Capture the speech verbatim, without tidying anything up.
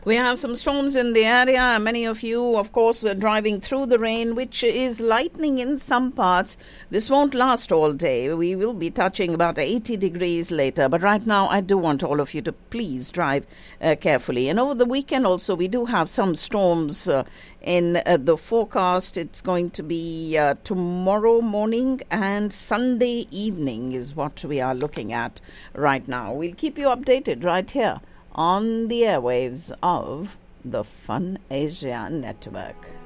We have some storms in the area. Many of you, of course, are driving through the rain, which is lightning in some parts. This won't last all day. We will be touching about eighty degrees later. But right now, I do want all of you to please drive uh, carefully. And over the weekend also, we do have some storms uh, in uh, the forecast. It's going to be uh, tomorrow morning and Sunday evening is what we are looking at right now. We'll keep you updated right here on the airwaves of the Fun Asia Network.